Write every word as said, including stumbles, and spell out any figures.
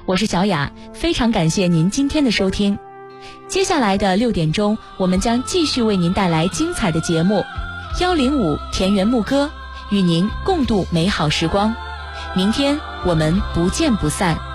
我是小雅，非常感谢您今天的收听。接下来的六点钟，我们将继续为您带来精彩的节目幺零五田园牧歌，与您共度美好时光。明天我们不见不散。